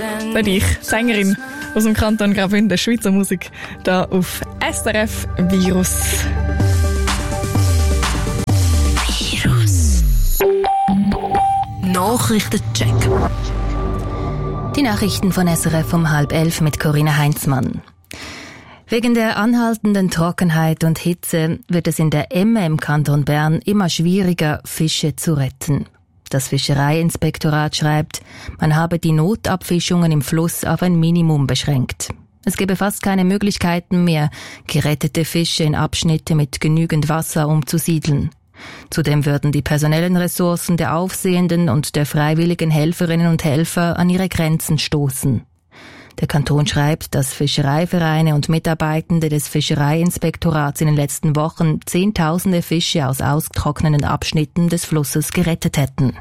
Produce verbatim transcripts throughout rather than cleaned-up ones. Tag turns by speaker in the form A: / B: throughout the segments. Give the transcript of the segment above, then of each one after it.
A: Bin ich, Sängerin aus dem Kanton Graubünden, Schweizer Musik, da auf S R F Virus.
B: Virus. Nachrichtencheck. Die Nachrichten von S R F um halb elf mit Corinna Heinzmann. Wegen der anhaltenden Trockenheit und Hitze wird es in der Emme im Kanton Bern immer schwieriger, Fische zu retten. Das Fischereiinspektorat schreibt, man habe die Notabfischungen im Fluss auf ein Minimum beschränkt. Es gebe fast keine Möglichkeiten mehr, gerettete Fische in Abschnitte mit genügend Wasser umzusiedeln. Zudem würden die personellen Ressourcen der aufsehenden und der freiwilligen Helferinnen und Helfer an ihre Grenzen stoßen. Der Kanton schreibt, dass Fischereivereine und Mitarbeitende des Fischereiinspektorats in den letzten Wochen Zehntausende Fische aus ausgetrockneten Abschnitten des Flusses gerettet hätten.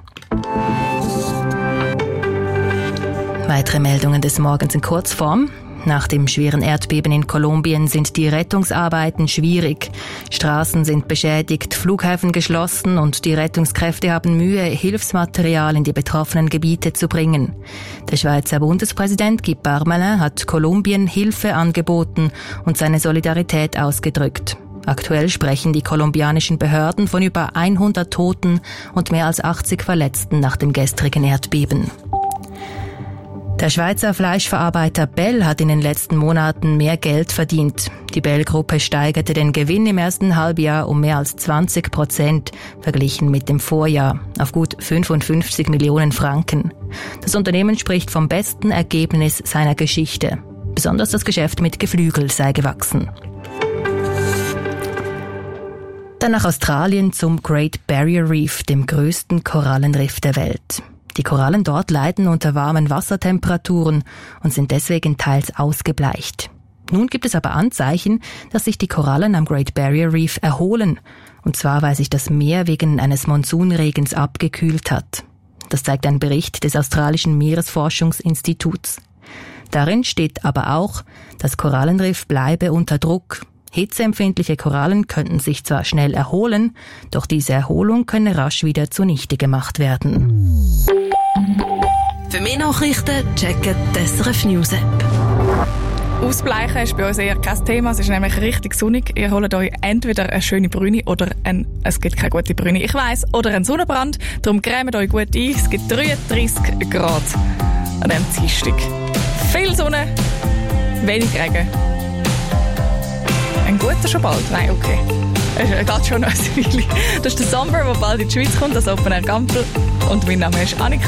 B: Weitere Meldungen des Morgens in Kurzform. Nach dem schweren Erdbeben in Kolumbien sind die Rettungsarbeiten schwierig. Straßen sind beschädigt, Flughäfen geschlossen und die Rettungskräfte haben Mühe, Hilfsmaterial in die betroffenen Gebiete zu bringen. Der Schweizer Bundespräsident Guy Parmelin hat Kolumbien Hilfe angeboten und seine Solidarität ausgedrückt. Aktuell sprechen die kolumbianischen Behörden von über hundert Toten und mehr als achtzig Verletzten nach dem gestrigen Erdbeben. Der Schweizer Fleischverarbeiter Bell hat in den letzten Monaten mehr Geld verdient. Die Bell-Gruppe steigerte den Gewinn im ersten Halbjahr um mehr als zwanzig Prozent, verglichen mit dem Vorjahr, auf gut fünfundfünfzig Millionen Franken. Das Unternehmen spricht vom besten Ergebnis seiner Geschichte. Besonders das Geschäft mit Geflügel sei gewachsen. Dann nach Australien zum Great Barrier Reef, dem größten Korallenriff der Welt. Die Korallen dort leiden unter warmen Wassertemperaturen und sind deswegen teils ausgebleicht. Nun gibt es aber Anzeichen, dass sich die Korallen am Great Barrier Reef erholen. Und zwar, weil sich das Meer wegen eines Monsunregens abgekühlt hat. Das zeigt ein Bericht des australischen Meeresforschungsinstituts. Darin steht aber auch, das Korallenriff bleibe unter Druck. Hitzeempfindliche Korallen könnten sich zwar schnell erholen, doch diese Erholung könne rasch wieder zunichte gemacht werden.
C: Für mehr Nachrichten checken die S R F News App.
A: Ausbleichen ist bei uns eher kein Thema. Es ist nämlich richtig sonnig. Ihr holt euch entweder eine schöne Brüne oder ein, es gibt keine gute Brüne, ich weiss, oder einen Sonnenbrand. Darum cremt euch gut ein. Es gibt dreiunddreissig Grad an diesem Dienstag. Viel Sonne, wenig Regen. Ein guter schon bald? Nein, okay. Es geht schon noch ein Weile. Das ist der Sommer, der bald in die Schweiz kommt, das Open Air Gampel. Und mein Name ist Annika.